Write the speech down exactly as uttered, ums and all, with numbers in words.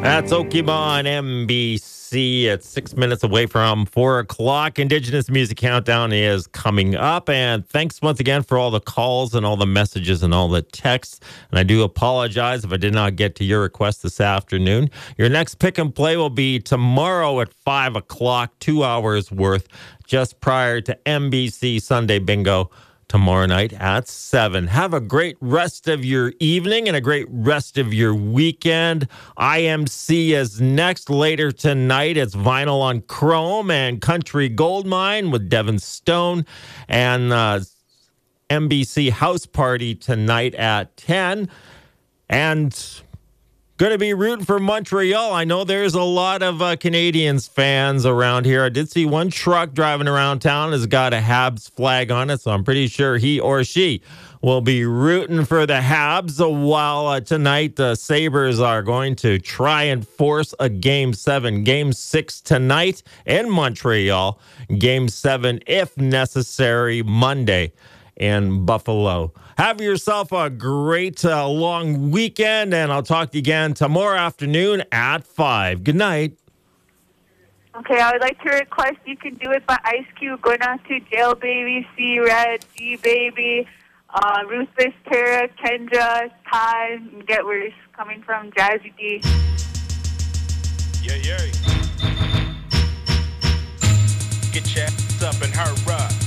That's Okima on N B C. It's six minutes away from four o'clock. Indigenous Music Countdown is coming up. And thanks once again for all the calls and all the messages and all the texts. And I do apologize if I did not get to your request this afternoon. Your next pick and play will be tomorrow at five o'clock, two hours worth, just prior to N B C Sunday Bingo. Tomorrow night at seven. Have a great rest of your evening and a great rest of your weekend. I M C is next later tonight. It's Vinyl on Chrome and Country Goldmine with Devin Stone. And uh, N B C House Party tonight at ten. And going to be rooting for Montreal. I know there's a lot of uh, Canadians fans around here. I did see one truck driving around town has got a Habs flag on it, so I'm pretty sure he or she will be rooting for the Habs. While uh, tonight the Sabres are going to try and force a Game seven. Game six tonight in Montreal. Game seven, if necessary, Monday in Buffalo. Have yourself a great uh, long weekend, and I'll talk to you again tomorrow afternoon at five. Good night. Okay, I would like to request You Can Do It by Ice Cube, going out to Jail Baby, C-Red, G-Baby, uh, Ruthless Tara, Kendra, Ty, and Get Worse, coming from Jazzy D. Yeah, yeah. Get your ass up and hurry up.